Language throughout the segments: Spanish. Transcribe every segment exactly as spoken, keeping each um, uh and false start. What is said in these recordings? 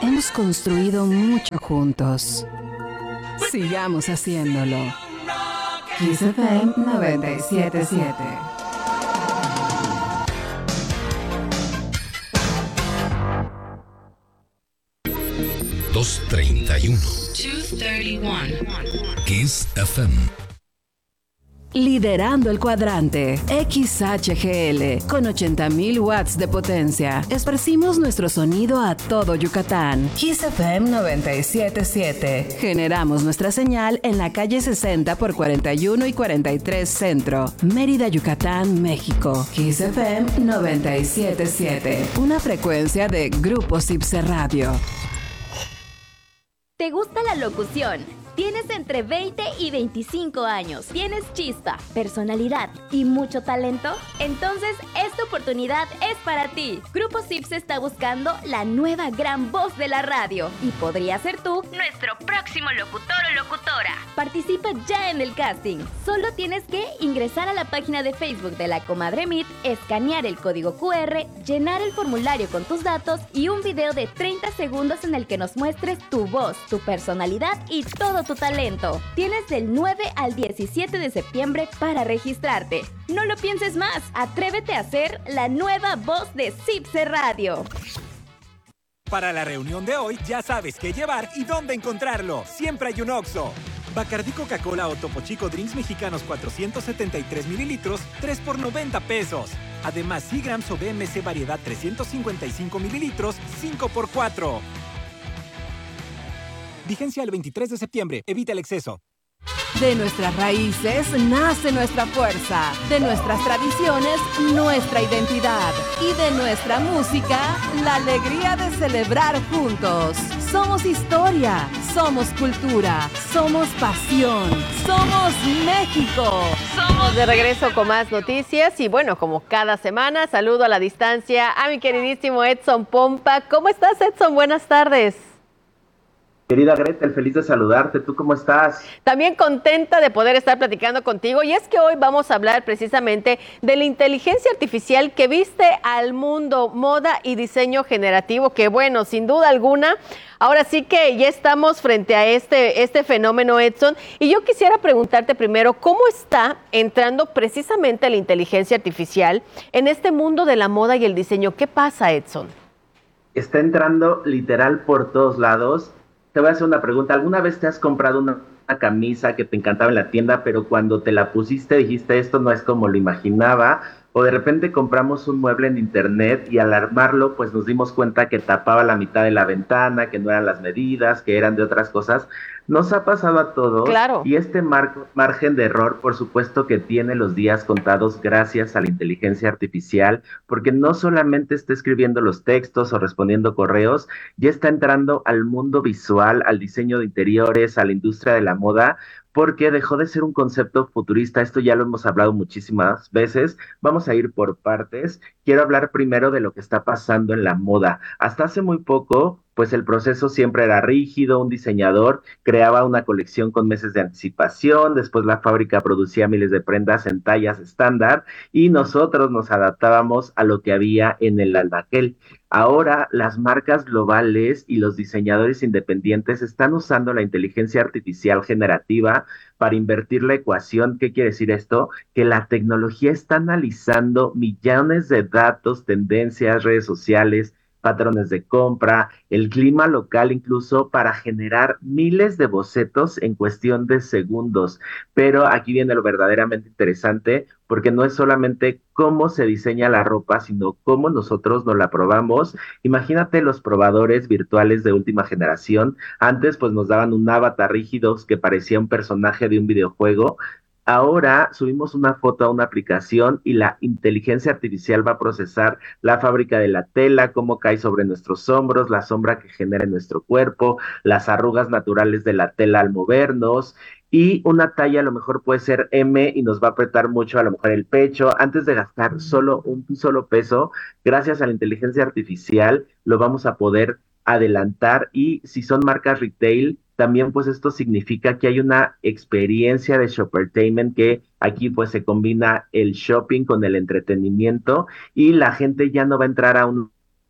Hemos construido mucho juntos. Sigamos haciéndolo. Kiss F M noventa y siete punto siete. dos treinta y uno. Kiss F M. Liderando el cuadrante, X H G L, con ochenta mil watts de potencia. Esparcimos nuestro sonido a todo Yucatán. Kiss F M noventa y siete punto siete. Generamos nuestra señal en la calle sesenta por cuarenta y uno y cuarenta y tres Centro, Mérida, Yucatán, México. Kiss F M noventa y siete punto siete. Una frecuencia de Grupo Cipse Radio. ¿Te gusta la locución? Tienes entre veinte y veinticinco años, tienes chispa, personalidad y mucho talento. Entonces, esta oportunidad es para ti. Grupo Cipse está buscando la nueva gran voz de la radio y podría ser tú nuestro próximo locutor o locutora. Participa ya en el casting. Solo tienes que ingresar a la página de Facebook de La Comadre Meet, escanear el código cu erre, llenar el formulario con tus datos y un video de treinta segundos en el que nos muestres tu voz, tu personalidad y todo tu talento. Tienes del nueve al diecisiete de septiembre para registrarte. No lo pienses más. Atrévete a ser la nueva voz de Cipse Radio. Para la reunión de hoy ya sabes qué llevar y dónde encontrarlo. Siempre hay un Oxxo. Bacardí Coca-Cola o Topo Chico Drinks Mexicanos cuatrocientos setenta y tres mililitros, tres por noventa pesos. Además, Seagrams o B M C Variedad trescientos cincuenta y cinco mililitros, cinco por cuatro. Vigencia el veintitrés de septiembre. Evita el exceso. De nuestras raíces nace nuestra fuerza, de nuestras tradiciones nuestra identidad y de nuestra música la alegría de celebrar juntos. Somos historia, somos cultura, somos pasión, somos México. Somos de regreso con más noticias y bueno, como cada semana, saludo a la distancia a mi queridísimo Edson Pompa. ¿Cómo estás, Edson? Buenas tardes. Querida Gretel, feliz de saludarte. ¿Tú cómo estás? También contenta de poder estar platicando contigo. Y es que hoy vamos a hablar precisamente de la inteligencia artificial que viste al mundo, moda y diseño generativo, que bueno, sin duda alguna, ahora sí que ya estamos frente a este, este fenómeno, Edson. Y yo quisiera preguntarte primero, ¿cómo está entrando precisamente la inteligencia artificial en este mundo de la moda y el diseño? ¿Qué pasa, Edson? Está entrando literal por todos lados. Te voy a hacer una pregunta. ¿Alguna vez te has comprado una, una camisa que te encantaba en la tienda, pero cuando te la pusiste dijiste esto no es como lo imaginaba? O de repente compramos un mueble en internet y al armarlo pues nos dimos cuenta que tapaba la mitad de la ventana, que no eran las medidas, que eran de otras cosas. Nos ha pasado a todos. Claro. Y este mar- margen de error, por supuesto que tiene los días contados gracias a la inteligencia artificial, porque no solamente está escribiendo los textos o respondiendo correos, ya está entrando al mundo visual, al diseño de interiores, a la industria de la moda, porque dejó de ser un concepto futurista. Esto ya lo hemos hablado muchísimas veces. Vamos a ir por partes. Quiero hablar primero de lo que está pasando en la moda. Hasta hace muy poco, pues el proceso siempre era rígido. Un diseñador creaba una colección con meses de anticipación, después la fábrica producía miles de prendas en tallas estándar y nosotros nos adaptábamos a lo que había en el anaquel. Ahora las marcas globales y los diseñadores independientes están usando la inteligencia artificial generativa para invertir la ecuación. ¿Qué quiere decir esto? Que la tecnología está analizando millones de datos, tendencias, redes sociales, patrones de compra, el clima local incluso, para generar miles de bocetos en cuestión de segundos. Pero aquí viene lo verdaderamente interesante, porque no es solamente cómo se diseña la ropa, sino cómo nosotros nos la probamos. Imagínate los probadores virtuales de última generación. Antes pues nos daban un avatar rígido que parecía un personaje de un videojuego. Ahora subimos una foto a una aplicación y la inteligencia artificial va a procesar la fábrica de la tela, cómo cae sobre nuestros hombros, la sombra que genera en nuestro cuerpo, las arrugas naturales de la tela al movernos, y una talla a lo mejor puede ser eme y nos va a apretar mucho a lo mejor el pecho. Antes de gastar solo un solo peso, gracias a la inteligencia artificial lo vamos a poder adelantar. Y si son marcas retail, también pues esto significa que hay una experiencia de shoppertainment, que aquí pues se combina el shopping con el entretenimiento y la gente ya no va a entrar a un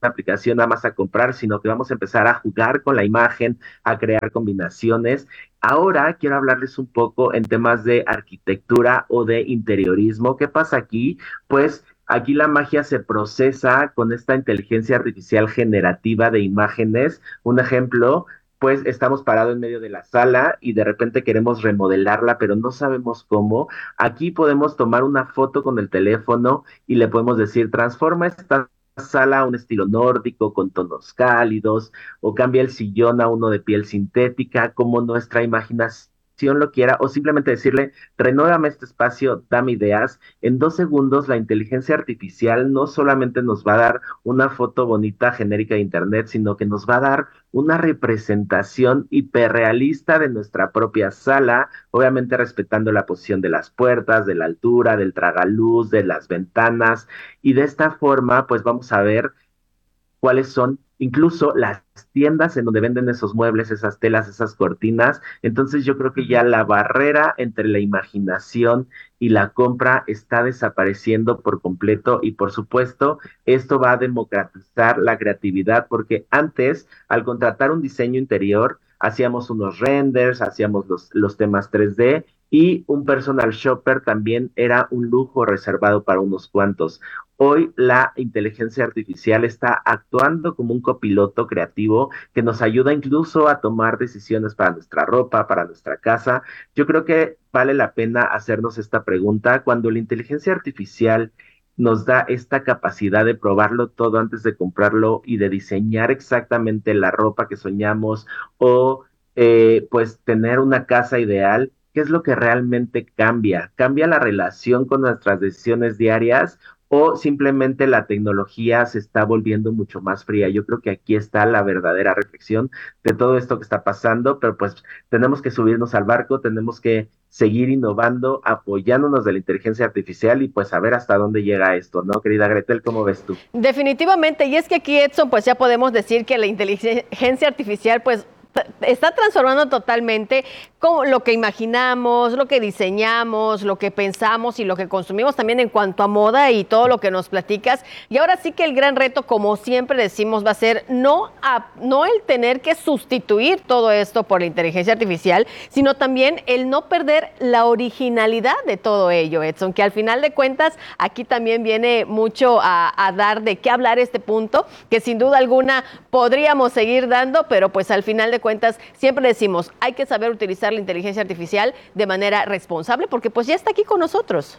aplicación nada más a comprar, sino que vamos a empezar a jugar con la imagen, a crear combinaciones. Ahora quiero hablarles un poco en temas de arquitectura o de interiorismo. ¿Qué pasa aquí? Pues aquí la magia se procesa con esta inteligencia artificial generativa de imágenes. Un ejemplo, pues estamos parados en medio de la sala y de repente queremos remodelarla, pero no sabemos cómo. Aquí podemos tomar una foto con el teléfono y le podemos decir, transforma esta sala a un estilo nórdico con tonos cálidos, o cambia el sillón a uno de piel sintética, como nuestra imaginación lo quiera, o simplemente decirle, renuévame este espacio, dame ideas. En dos segundos la inteligencia artificial no solamente nos va a dar una foto bonita genérica de internet, sino que nos va a dar una representación hiperrealista de nuestra propia sala, obviamente respetando la posición de las puertas, de la altura, del tragaluz, de las ventanas, y de esta forma pues vamos a ver cuáles son incluso las tiendas en donde venden esos muebles, esas telas, esas cortinas. Entonces yo creo que ya la barrera entre la imaginación y la compra está desapareciendo por completo, y por supuesto esto va a democratizar la creatividad, porque antes al contratar un diseño interior hacíamos unos renders, hacíamos los, los temas tres D, y un personal shopper también era un lujo reservado para unos cuantos. Hoy la inteligencia artificial está actuando como un copiloto creativo que nos ayuda incluso a tomar decisiones para nuestra ropa, para nuestra casa. Yo creo que vale la pena hacernos esta pregunta. Cuando la inteligencia artificial nos da esta capacidad de probarlo todo antes de comprarlo y de diseñar exactamente la ropa que soñamos, o eh, pues tener una casa ideal, ¿qué es lo que realmente cambia? ¿Cambia la relación con nuestras decisiones diarias, o simplemente la tecnología se está volviendo mucho más fría? Yo creo que aquí está la verdadera reflexión de todo esto que está pasando, pero pues tenemos que subirnos al barco, tenemos que seguir innovando, apoyándonos de la inteligencia artificial, y pues a ver hasta dónde llega esto, ¿no, querida Gretel? ¿Cómo ves tú? Definitivamente, y es que aquí, Edson, pues ya podemos decir que la inteligencia artificial pues está transformando totalmente como lo que imaginamos, lo que diseñamos, lo que pensamos y lo que consumimos también en cuanto a moda y todo lo que nos platicas. Y ahora sí que el gran reto, como siempre decimos, va a ser no, a, no el tener que sustituir todo esto por la inteligencia artificial, sino también el no perder la originalidad de todo ello, Edson, que al final de cuentas aquí también viene mucho a, a dar de qué hablar este punto, que sin duda alguna podríamos seguir dando, pero pues al final de cuentas siempre decimos, hay que saber utilizar la inteligencia artificial de manera responsable, porque pues ya está aquí con nosotros.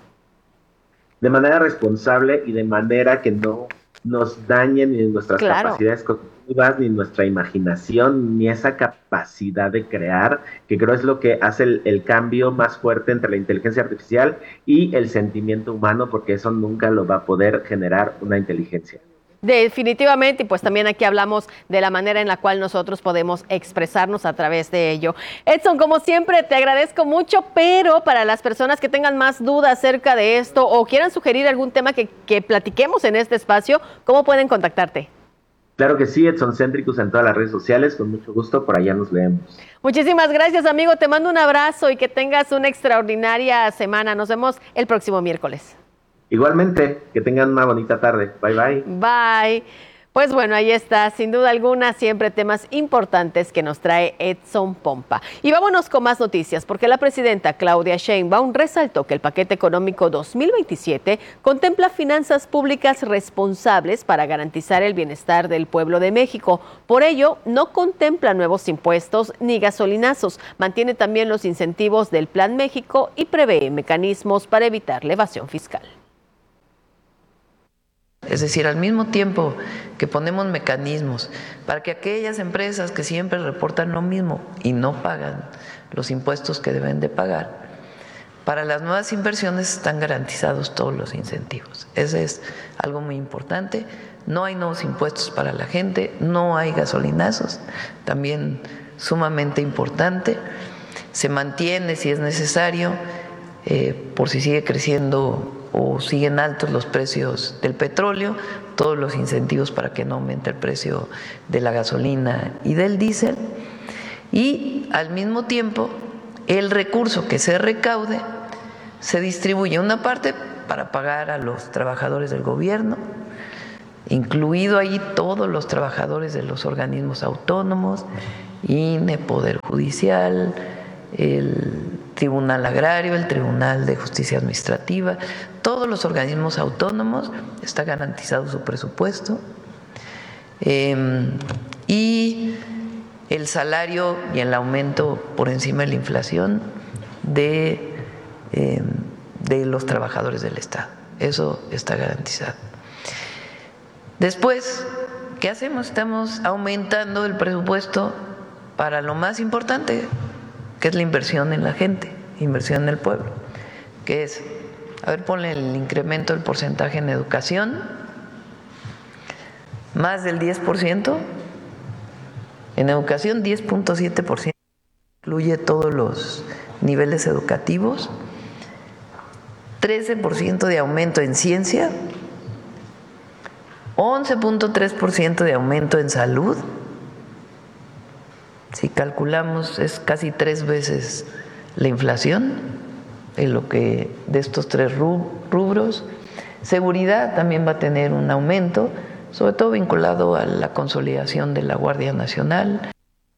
De manera responsable y de manera que no nos dañen ni nuestras claro. capacidades cognitivas, ni nuestra imaginación, ni esa capacidad de crear, que creo es lo que hace el, el cambio más fuerte entre la inteligencia artificial y el sentimiento humano, porque eso nunca lo va a poder generar una inteligencia. Definitivamente, y pues también aquí hablamos de la manera en la cual nosotros podemos expresarnos a través de ello. Edson, como siempre, te agradezco mucho, pero para las personas que tengan más dudas acerca de esto o quieran sugerir algún tema que, que platiquemos en este espacio, ¿cómo pueden contactarte? Claro que sí, Edson Centricus en todas las redes sociales, con mucho gusto, por allá nos leemos. Muchísimas gracias, amigo, te mando un abrazo y que tengas una extraordinaria semana. Nos vemos el próximo miércoles. Igualmente, que tengan una bonita tarde. Bye, bye. Bye. Pues bueno, ahí está, sin duda alguna, siempre temas importantes que nos trae Edson Pompa. Y vámonos con más noticias, porque la presidenta Claudia Sheinbaum resaltó que el paquete económico dos mil veintisiete contempla finanzas públicas responsables para garantizar el bienestar del pueblo de México. Por ello, no contempla nuevos impuestos ni gasolinazos. Mantiene también los incentivos del Plan México y prevé mecanismos para evitar la evasión fiscal. Es decir, al mismo tiempo que ponemos mecanismos para que aquellas empresas que siempre reportan lo mismo y no pagan los impuestos que deben de pagar, para las nuevas inversiones están garantizados todos los incentivos. Ese es algo muy importante. No hay nuevos impuestos para la gente, no hay gasolinazos, también sumamente importante. Se mantiene, si es necesario, eh, por si sigue creciendo o siguen altos los precios del petróleo, todos los incentivos para que no aumente el precio de la gasolina y del diésel, y al mismo tiempo el recurso que se recaude se distribuye una parte para pagar a los trabajadores del gobierno, incluido ahí todos los trabajadores de los organismos autónomos, I N E, Poder Judicial, el Tribunal Agrario, el Tribunal de Justicia Administrativa, todos los organismos autónomos, está garantizado su presupuesto, eh, y el salario y el aumento por encima de la inflación de, eh, de los trabajadores del Estado. Eso está garantizado. Después, ¿qué hacemos? Estamos aumentando el presupuesto para lo más importante, que es la inversión en la gente, inversión en el pueblo, que es, a ver, ponle el incremento del porcentaje en educación, más del diez por ciento, en educación diez punto siete por ciento, incluye todos los niveles educativos, trece por ciento de aumento en ciencia, once punto tres por ciento de aumento en salud. Si calculamos, es casi tres veces la inflación en lo que de estos tres rubros. Seguridad también va a tener un aumento, sobre todo vinculado a la consolidación de la Guardia Nacional.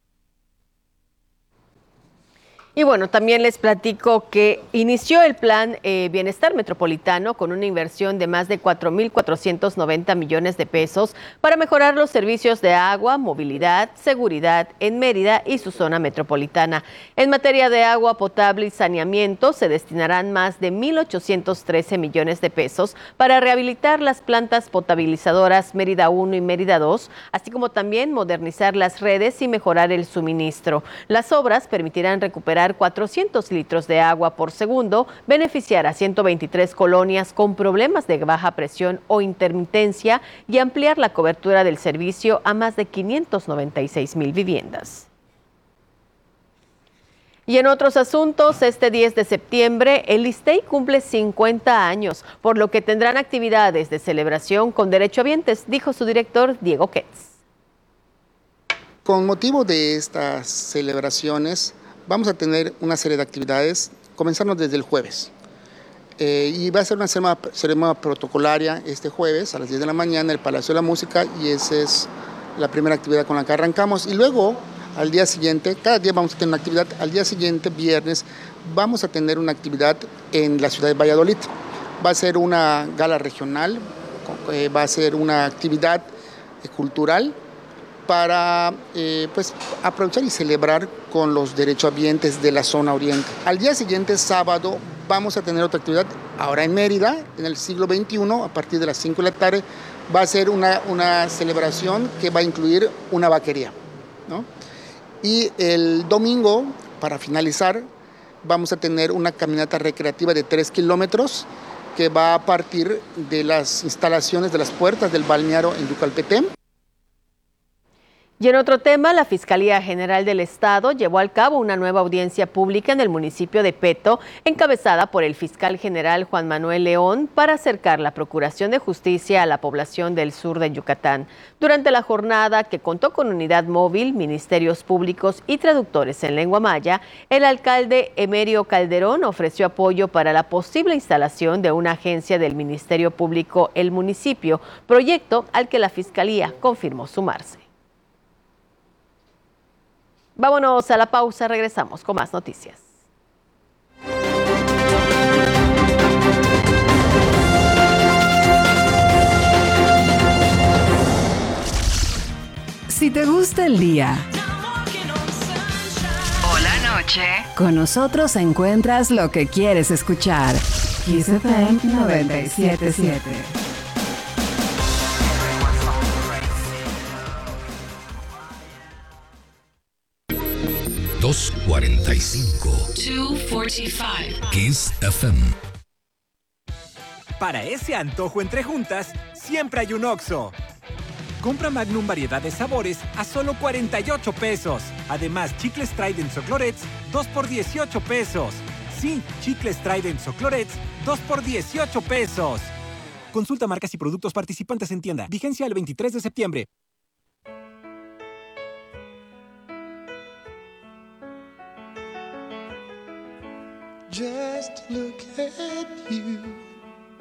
Y bueno, también les platico que inició el plan eh, Bienestar Metropolitano con una inversión de más de cuatro mil cuatrocientos noventa millones de pesos para mejorar los servicios de agua, movilidad, seguridad en Mérida y su zona metropolitana. En materia de agua potable y saneamiento se destinarán más de mil ochocientos trece millones de pesos para rehabilitar las plantas potabilizadoras Mérida uno y Mérida dos, así como también modernizar las redes y mejorar el suministro. Las obras permitirán recuperar cuatrocientos litros de agua por segundo, beneficiar a ciento veintitrés colonias con problemas de baja presión o intermitencia y ampliar la cobertura del servicio a más de quinientos noventa y seis mil viviendas. Y en otros asuntos, este diez de septiembre, el ISSSTEI cumple cincuenta años, por lo que tendrán actividades de celebración con derechohabientes, dijo su director Diego Ketz. Con motivo de estas celebraciones, vamos a tener una serie de actividades, comenzando desde el jueves. Eh, y va a ser una ceremonia, ceremonia protocolaria este jueves a las diez de la mañana en el Palacio de la Música, y esa es la primera actividad con la que arrancamos. Y luego, al día siguiente, cada día vamos a tener una actividad, al día siguiente, viernes, vamos a tener una actividad en la ciudad de Valladolid. Va a ser una gala regional, eh, va a ser una actividad eh, cultural, para eh, pues, aprovechar y celebrar con los derechohabientes de la zona oriente. Al día siguiente, sábado, vamos a tener otra actividad, ahora en Mérida, en el siglo veintiuno, a partir de las cinco de la tarde, va a ser una, una celebración que va a incluir una vaquería, ¿no? Y el domingo, para finalizar, vamos a tener una caminata recreativa de tres kilómetros que va a partir de las instalaciones de las puertas del balneario en Yucalpetén. Y en otro tema, la Fiscalía General del Estado llevó a cabo una nueva audiencia pública en el municipio de Peto, encabezada por el fiscal general Juan Manuel León, para acercar la Procuración de Justicia a la población del sur de Yucatán. Durante la jornada, que contó con unidad móvil, ministerios públicos y traductores en lengua maya, el alcalde Emerio Calderón ofreció apoyo para la posible instalación de una agencia del Ministerio Público El Municipio, proyecto al que la Fiscalía confirmó sumarse. Vámonos a la pausa, regresamos con más noticias. Si te gusta el día o la noche, con nosotros encuentras lo que quieres escuchar. Kiss F M noventa y siete punto siete. dos cuarenta y cinco. dos cuarenta y cinco. Kiss F M. Para ese antojo entre juntas, siempre hay un Oxxo. Compra Magnum variedad de sabores a solo cuarenta y ocho pesos. Además, chicles Trident o Clorets, dos por dieciocho pesos. Sí, chicles Trident o Clorets, dos por dieciocho pesos. Consulta marcas y productos participantes en tienda. Vigencia el veintitrés de septiembre. Just look at you.